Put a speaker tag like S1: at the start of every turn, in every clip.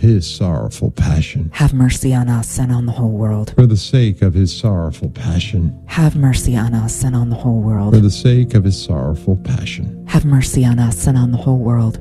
S1: his sorrowful passion.
S2: Have mercy on us and on the whole world.
S1: For the sake of his sorrowful passion.
S2: Have mercy on us and on the whole world.
S1: For the sake of his sorrowful passion.
S2: Have mercy on us and on the whole world.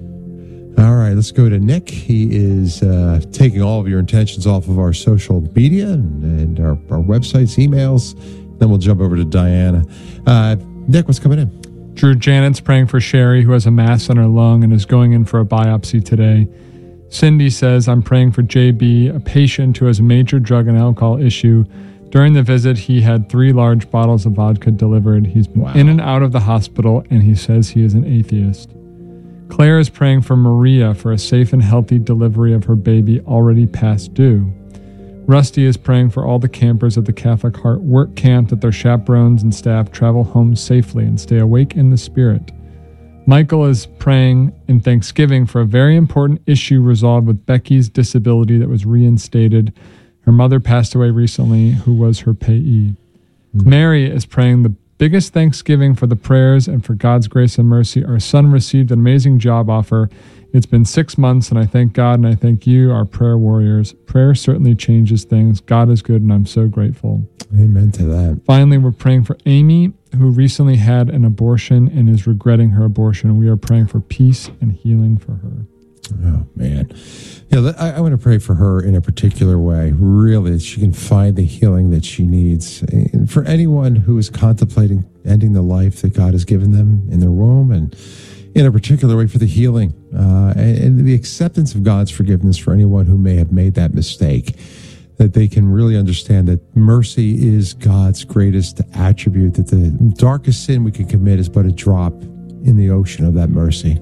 S1: All right, let's go to Nick. He is taking all of your intentions off of our social media and our websites, emails. Then we'll jump over to Diana. Nick, what's coming in?
S3: Drew, Janet's praying for Sherry, who has a mass on her lung and is going in for a biopsy today. Cindy says, I'm praying for JB, a patient who has a major drug and alcohol issue. During the visit, he had 3 large bottles of vodka delivered. He's been in and out of the hospital, and he says he is an atheist. Claire is praying for Maria for a safe and healthy delivery of her baby already past due. Rusty is praying for all the campers at the Catholic Heart Work Camp that their chaperones and staff travel home safely and stay awake in the spirit. Michael is praying in thanksgiving for a very important issue resolved with Becky's disability that was reinstated. Her mother passed away recently, who was her payee. Mary is praying the biggest thanksgiving for the prayers and for God's grace and mercy. Our son received an amazing job offer. It's been 6 months, and I thank God and I thank you, our prayer warriors. Prayer certainly changes things. God is good, and I'm so grateful.
S1: Amen to that.
S3: Finally, we're praying for Amy, who recently had an abortion and is regretting her abortion. We are praying for peace and healing for her.
S1: Oh, man. Yeah, I want to pray for her in a particular way, really, that she can find the healing that she needs. And for anyone who is contemplating ending the life that God has given them in their womb, and in a particular way for the healing and the acceptance of God's forgiveness for anyone who may have made that mistake, that they can really understand that mercy is God's greatest attribute, that the darkest sin we can commit is but a drop in the ocean of that mercy.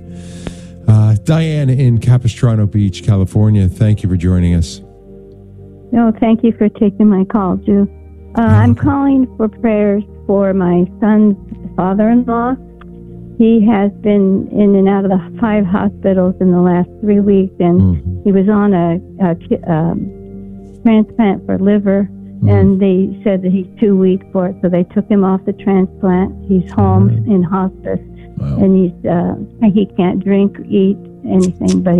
S1: Diane in Capistrano Beach, California, thank you for joining us.
S4: No, thank you for taking my call, Drew. I'm calling for prayers for my son's father-in-law. He has been in and out of the 5 hospitals in the last 3 weeks, and he was on a transplant for liver, and they said that he's too weak for it, so they took him off the transplant. He's home in hospice, and he can't drink or eat anything, but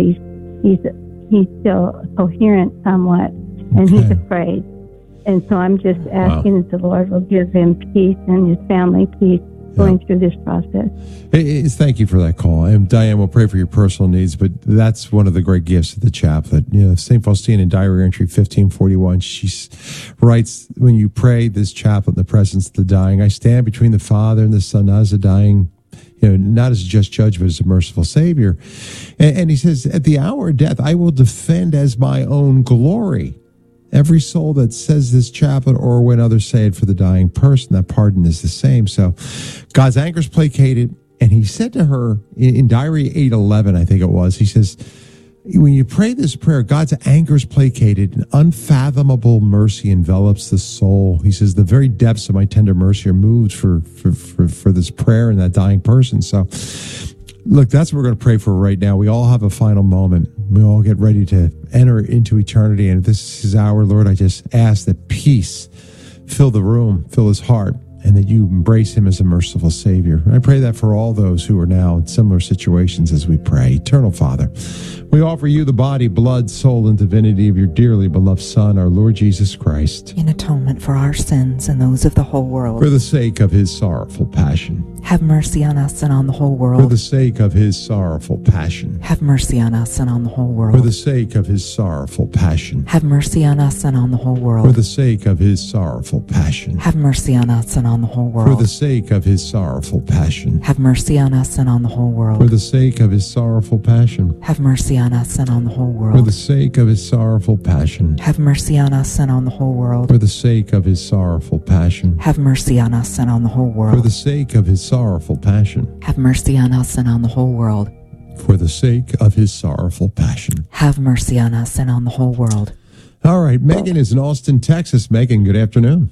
S4: he's still coherent somewhat, and he's afraid. And so I'm just asking that the Lord will give him peace and his family peace going through this process.
S1: Thank you for that call. And Diane, we'll pray for your personal needs, but that's one of the great gifts of the chaplet. You know, St. Faustina in diary entry 1541, she writes, when you pray this chaplet in the presence of the dying, I stand between the Father and the Son as the dying, not as a just judge, but as a merciful Savior. And he says, at the hour of death, I will defend as my own glory every soul that says this chaplet, or when others say it for the dying person, that pardon is the same. So God's anger is placated. And he said to her in diary 811, I think it was, he says, when you pray this prayer, God's anger is placated and unfathomable mercy envelops the soul. He says, the very depths of my tender mercy are moved for this prayer and that dying person. So look, that's what we're going to pray for right now. We all have a final moment. We all get ready to enter into eternity. And if this is our Lord, I just ask that peace fill the room, fill his heart, and that you embrace him as a merciful Savior. I pray that for all those who are now in similar situations as we pray. Eternal Father, we offer you the body, blood, soul, and divinity of your dearly beloved Son, our Lord Jesus Christ,
S2: in atonement for our sins and those of the whole world.
S1: For the sake of his sorrowful passion.
S2: Have mercy on us and on the whole world.
S1: For the sake of his sorrowful passion.
S2: Have mercy on us and on the whole world.
S1: For the sake of his sorrowful passion.
S2: Have mercy on us and on the whole world.
S1: For the sake of his sorrowful passion.
S2: Have mercy on us and on the whole world.
S1: For the sake of his sorrowful passion.
S2: Have mercy on us and on the whole world.
S1: For the sake of his sorrowful passion.
S2: Have mercy on us and on the whole world.
S1: For the sake of his sorrowful passion.
S2: Have mercy on us and on the whole world.
S1: For the sake of his sorrowful passion.
S2: Have mercy on us and on the whole world.
S1: For the sake of his sorrowful passion.
S2: Have mercy on us and on the whole world.
S1: For the sake of his sorrowful passion.
S2: Have mercy on us and on the whole world.
S1: All right, Megan is in Austin, Texas. Megan, good afternoon.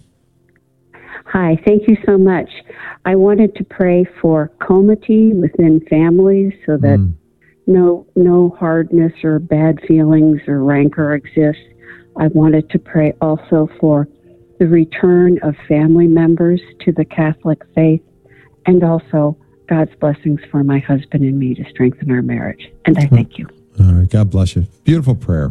S5: Hi, thank you so much. I wanted to pray for comity within families so that no hardness or bad feelings or rancor exists. I wanted to pray also for the return of family members to the Catholic faith, and also God's blessings for my husband and me to strengthen our marriage. And I thank you.
S1: All right. God bless you. Beautiful prayer.